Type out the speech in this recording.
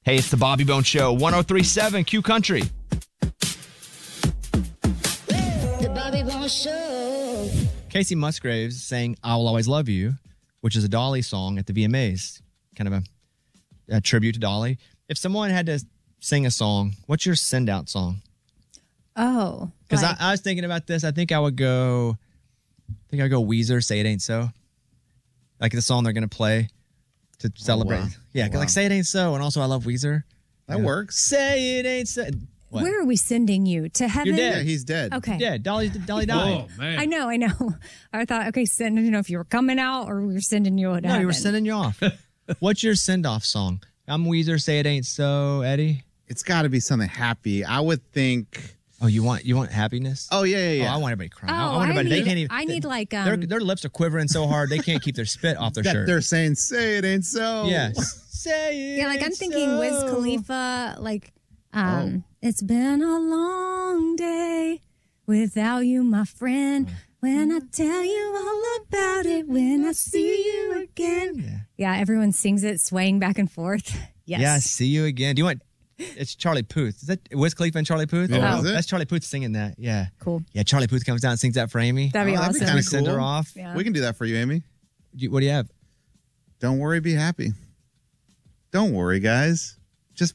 Hey, it's the Bobby Bones Show, 1037 Q Country. The Bobby Bones Show. Casey Musgraves sang I Will Always Love You, which is a Dolly song at the VMAs. Kind of a tribute to Dolly. If someone had to sing a song, what's your send out song? Oh. Because I was thinking about this. I think I would go Weezer, Say It Ain't So. Like the song they're going to play to celebrate. Wow. Yeah, Wow. like Say It Ain't So. And also I love Weezer. That works. Say it ain't so. What? Where are we sending you? To heaven? You're dead. Yeah, he's dead. Okay. Yeah, Dolly died. Oh, man. I know. I thought, okay, I don't know if you were coming out or we were sending you to No, heaven. you were sending you off. What's your send-off song? I'm Weezer, Say It Ain't So, Eddie. It's got to be something happy. I would think. Oh, you want happiness? Oh yeah. Oh, I want everybody crying. Oh, I want everybody. need, They can't even. I need like Their lips are quivering so hard they can't keep their spit off their That shirt. they're saying, "Say it ain't so." Yes. Say it. yeah, like I'm ain't thinking so. Wiz Khalifa, like Oh. it's been a long day without you, my friend. When I tell you all about it, when I see you again. Yeah, everyone sings it, swaying back and forth. Yes. Yeah. See you again. Do you want? It's Charlie Puth. Is that Wiz Khalifa and Charlie Puth? Yeah. Oh, is it? That's Charlie Puth singing that. Yeah. Cool. Yeah. Charlie Puth comes down and sings that for Amy. That'd be Oh, that'd be awesome. kinda Send cool. her off. Yeah. We can do that for you, Amy. What do you have? Don't worry, be happy. Don't worry, guys.